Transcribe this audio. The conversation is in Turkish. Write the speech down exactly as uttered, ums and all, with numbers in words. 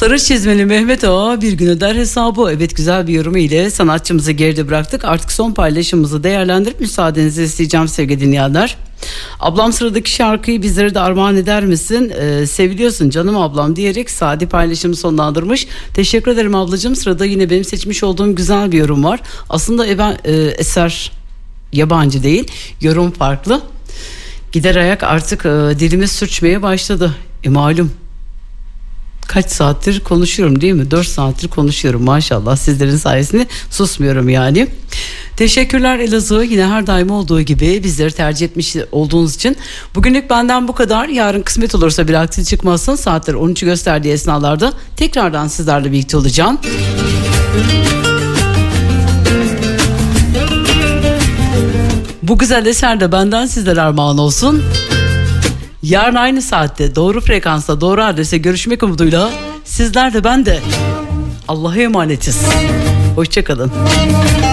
Sarı çizmeli Mehmet Ağa bir gün öder hesabı. Evet, güzel bir yorumu ile sanatçımızı geride bıraktık. Artık son paylaşımımızı değerlendirip müsaadenizi isteyeceğim sevgili dinleyenler. Ablam sıradaki şarkıyı bizlere de armağan eder misin? Ee, seviliyorsun canım ablam diyerek Sadi paylaşımı sonlandırmış. Teşekkür ederim ablacığım. Sırada yine benim seçmiş olduğum güzel bir yorum var. Aslında e, e, eser yabancı değil, yorum farklı. Gider ayak artık e, dilimiz sürçmeye başladı. E malum. Kaç saattir konuşuyorum değil mi? dört saattir konuşuyorum maşallah. Sizlerin sayesinde susmuyorum yani. Teşekkürler Elazığ. Yine her daim olduğu gibi bizleri tercih etmiş olduğunuz için. Bugünlük benden bu kadar. Yarın kısmet olursa bir aksi çıkmazsa saatler on üçü gösterdiği esnalarda tekrardan sizlerle birlikte olacağım. Bu güzel eser de benden sizlere armağan olsun. Yarın aynı saatte doğru frekansta doğru adrese görüşmek umuduyla sizler de ben de Allah'a emanetiz. Hoşça kalın.